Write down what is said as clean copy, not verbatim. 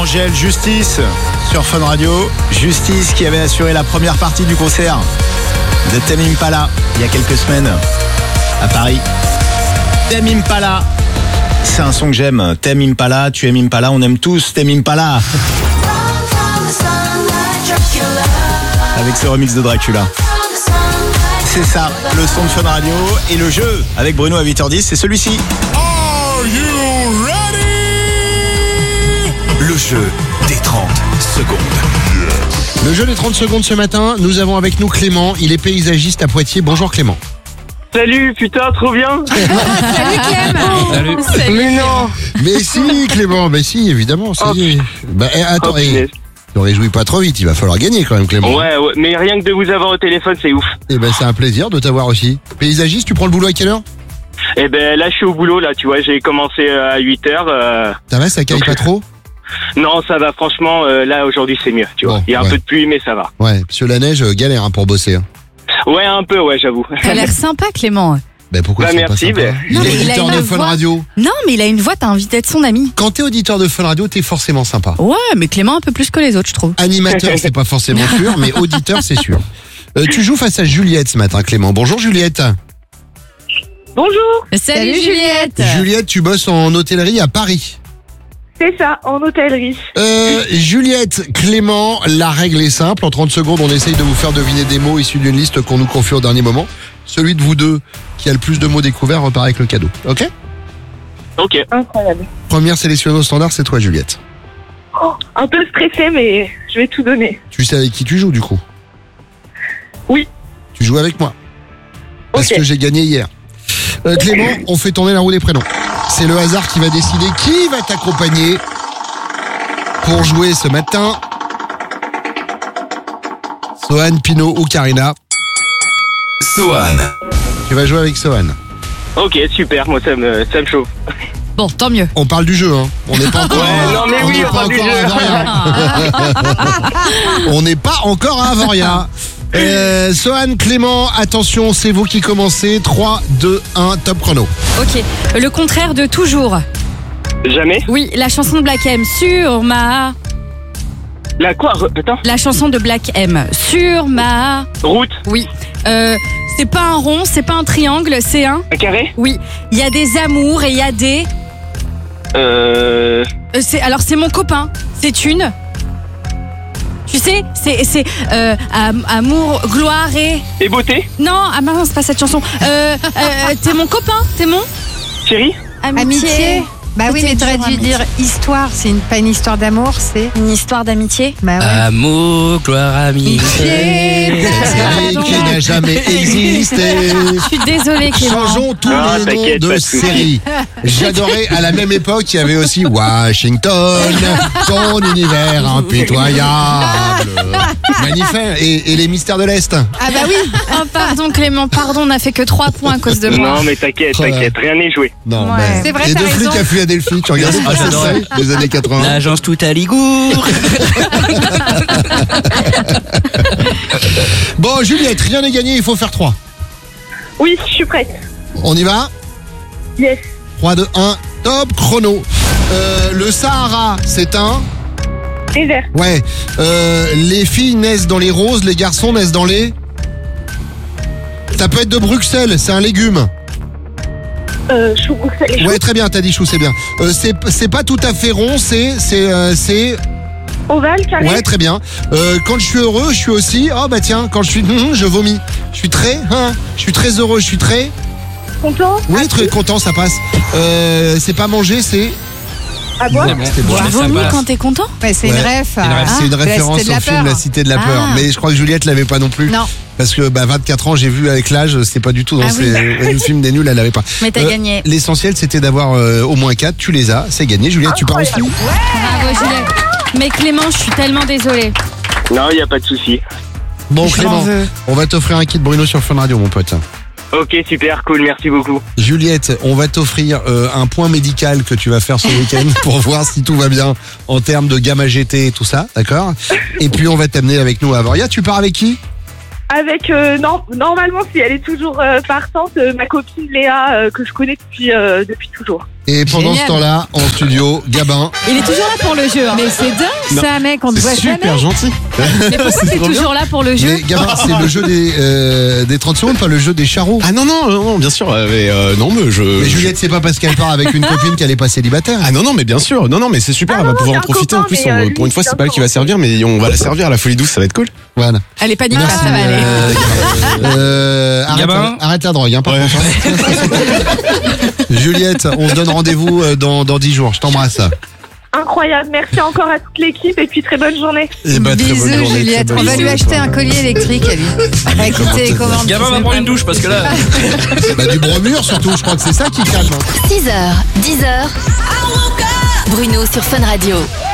Angèle Justice sur Fun Radio. Justice qui avait assuré la première partie du concert de Tame Impala il y a quelques semaines à Paris. Tame Impala, c'est un son que j'aime. Tame Impala, tu aimes Impala, on aime tous Tame Impala. Avec ce remix de Dracula. C'est ça, le son de Fun Radio. Et le jeu avec Bruno à 8h10, c'est celui-ci. Are you ready? Le jeu des 30 secondes. Le jeu des 30 secondes ce matin, nous avons avec nous Clément, il est paysagiste à Poitiers. Bonjour Clément. Salut, putain, trop bien. Salut Clem. Salut. Mais non. Mais si Clément, mais si évidemment, ça y est. Bah, attends, punaise. ne réjouis pas trop vite, il va falloir gagner quand même Clément. Ouais, mais rien que de vous avoir au téléphone, c'est ouf. Eh ben c'est un plaisir de t'avoir aussi. Paysagiste, tu prends le boulot à quelle heure? Eh ben là, je suis au boulot, là, tu vois, j'ai commencé à 8h. Ça va, ça caille pas trop? Non, ça va, franchement, là, aujourd'hui, c'est mieux, tu vois. Bon, Il y a un ouais. peu de pluie, mais ça va. Ouais, parce que la neige, galère pour bosser. Hein. Ouais, un peu, ouais, j'avoue. T'as l'air sympa Clément. Ben pourquoi Bah, c'est pas merci, sympa? ben. Il Non, est mais il a auditeur une de Fun voix. Radio. Non mais il a une voix, t'as envie d'être son ami. Quand t'es auditeur de Fun Radio, t'es forcément sympa. Ouais mais Clément un peu plus que les autres je trouve. Animateur, c'est pas forcément sûr, mais auditeur, c'est sûr. Tu joues face à Juliette ce matin, Clément. Bonjour Juliette. Bonjour, Salut Juliette. Juliette, tu bosses en hôtellerie à Paris. c'est ça, en hôtellerie. Juliette, Clément, la règle est simple. En 30 secondes, on essaye de vous faire deviner des mots issus d'une liste qu'on nous confie au dernier moment. Celui de vous deux qui a le plus de mots découverts repart avec le cadeau. Ok? Ok. Incroyable. Première sélectionnée au standard, c'est toi Juliette. Oh, un peu stressée, mais je vais tout donner. Tu sais avec qui tu joues du coup? Oui. Tu joues avec moi. Parce Ok. que j'ai gagné hier. Clément, on fait tourner la roue des prénoms. C'est le hasard qui va décider qui va t'accompagner pour jouer ce matin. Sohan, Pino ou Karina. Sohan. Tu vas jouer avec Sohan. Ok, super, moi, ça me chauffe. Bon tant mieux. On parle du jeu, hein. On n'est pas encore, Ouais, non, mais on oui, n'est on pas parle du encore à jeu. Avoria. On n'est pas encore à Avoria. Sohan, Clément, attention, c'est vous qui commencez. 3, 2, 1, top chrono. Ok. Le contraire de toujours. Jamais. Oui, la chanson de Black M sur ma. La quoi? Attends. La chanson de Black M sur ma. Route. Oui. C'est pas un rond, c'est pas un triangle, c'est un. Un carré. Oui. Il y a des amours et il y a des. Alors c'est mon copain. C'est une. Tu sais, c'est amour, gloire et. Et beauté. Non, ah non, c'est pas cette chanson. T'es mon copain, t'es mon. Chérie. Amitié. Bah oui, mais t'aurais dû dire histoire. C'est pas une histoire d'amour, c'est. Une histoire d'amitié. Bah ouais. Amour, gloire, amitié. Série qui n'a jamais existé. Je suis désolée, Clément. Changeons tous Ah, les noms t'inquiète, de pas de souci. séries. J'adorais, à la même époque, il y avait aussi Washington, ton univers impitoyable. Magnifique. Et les mystères de l'Est. Ah bah oui. Oh, pardon, Clément, pardon, on n'a fait que 3 points à cause de moi. Non, mais t'inquiète, Oh là. t'inquiète, rien n'est joué. Non, Ouais. mais C'est vrai, les t'as deux raison. flics à Philadelphie, tu regardais Ah, pas ça, j'adorais. des années 80. L'agence tout à Ligour. Bon, Juliette, rien n'est gagné, il faut faire 3. Oui, je suis prête. On y va? Yes. 3, 2, 1, top chrono. Le Sahara, c'est un... Désert. Ouais. Les filles naissent dans les roses, les garçons naissent dans les... Ça peut être de Bruxelles, c'est un légume. Chou Bruxelles et Ouais, très bien, t'as dit chou, c'est bien. C'est pas tout à fait rond, c'est... ovale, carré. Ouais, très bien. Quand je suis heureux, je suis aussi... Oh bah tiens, quand je suis... je vomis. Je suis très heureux, je suis très... Content. Oui, très content, ça passe. C'est pas manger, c'est... À boire. C'était bon. Tu vomis quand t'es content? Ouais, c'est Ouais. une ref. C'est une de la référence Cité de au la film Peur. La Cité de la Peur. Ah. Mais je crois que Juliette l'avait pas non plus. Non. Parce que 24 ans, j'ai vu avec l'âge, c'est pas du tout dans Ah oui. le film des nuls, elle l'avait pas. Mais t'as gagné. L'essentiel, c'était d'avoir au moins 4. Tu les as, c'est gagné. Juliette, tu pars aussi. Bravo, Juliette. Mais Clément, je suis tellement désolée. Non, il y a pas de souci. Bon, Je m'en Clément, veux. on va t'offrir un kit Bruno sur Fun Radio, mon pote. Ok, super, cool, merci beaucoup. Juliette, on va t'offrir un point médical que tu vas faire ce week-end pour voir si tout va bien en termes de gamma GT et tout ça, d'accord? Et puis on va t'amener avec nous à Avoria. Tu pars avec qui? Avec, normalement, si elle est toujours partante, ma copine Léa, que je connais depuis toujours. Et pendant Génial. ce temps-là, en studio, Gabin. Il est toujours là pour le jeu. Hein. Mais c'est dingue ça, mec, on te voit C'est super jamais. gentil. Mais pourquoi t'es toujours là pour le jeu? Mais Gabin, c'est le jeu des 30 secondes, pas le jeu des charros. Ah non, bien sûr. Mais non, mais je. Mais Juliette, c'est pas parce qu'elle part avec une copine qu'elle est pas célibataire. Ah non, mais bien sûr. Non, mais c'est super. Ah elle va non, pouvoir en c'est un profiter. En copain, plus, mais, pour lui, une fois, c'est c'est pas elle qui va encore servir, mais on va la servir à la folie douce. Ça va être cool. Voilà. Elle est pas Merci. ça va aller. Arrête la drogue, hein, par contre. Juliette, on se donne rendez-vous dans 10 jours. Je t'embrasse. Incroyable. Merci encore à toute l'équipe et puis très bonne journée. Et bah, très bonne Bisous journée, Juliette, très on bonne va lui journée. acheter un collier électrique à lui. À écouter les commandes. Gabin va prendre une douche parce que là. Bah, du bromure surtout, je crois que c'est ça qui calme. 6h, 10h. Bruno sur Fun Radio.